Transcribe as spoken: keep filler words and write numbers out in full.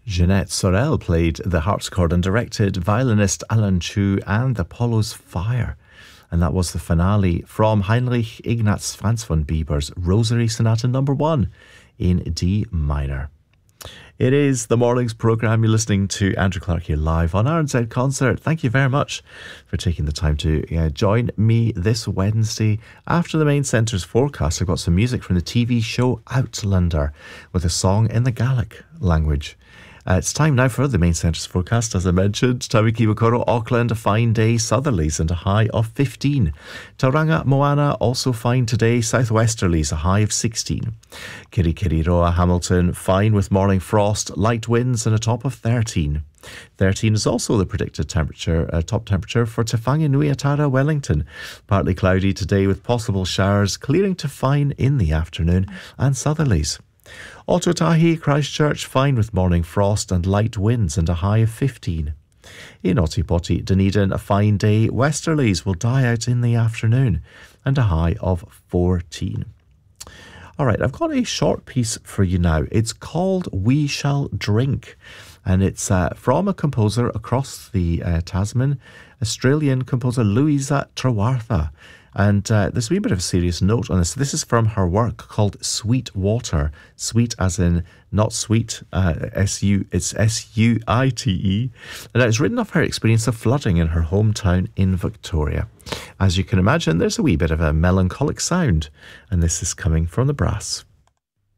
Jeanette Sorel played the harpsichord and directed violinist Alan Chu and Apollo's Fire. And that was the finale from Heinrich Ignaz Franz von Bieber's Rosary Sonata number one in D minor. It is the morning's programme. You're listening to Andrew Clark here live on R N Z Concert. Thank you very much for taking the time to uh, join me this Wednesday. After the main centre's forecast, I've got some music from the T V show Outlander with a song in the Gaelic language. Uh, it's time now for the main centre's forecast. As I mentioned, Tawiki Wakoro, Auckland, a fine day, southerlies and a high of fifteen. Tauranga, Moana, also fine today, southwesterlies, a high of sixteen. Kirikiriroa, Hamilton, fine with morning frost, light winds and a top of thirteen. thirteen is also the predicted temperature, uh, top temperature for Te Whanganui-a-Tara, Wellington. Partly cloudy today with possible showers, clearing to fine in the afternoon and southerlies. Otautahi, Christchurch, fine with morning frost and light winds and a high of fifteen. In Otipoti, Dunedin, a fine day, westerlies will die out in the afternoon and a high of fourteen. All right, I've got a short piece for you now. It's called We Shall Drink, and it's uh, from a composer across the uh, Tasman, Australian composer Louisa Trewartha. And uh, there's a wee bit of a serious note on this. This is from her work called Sweet Water. Sweet as in not sweet, uh, S U, it's S U I T E. And it's written of her experience of flooding in her hometown in Victoria. As you can imagine, there's a wee bit of a melancholic sound. And this is coming from the brass.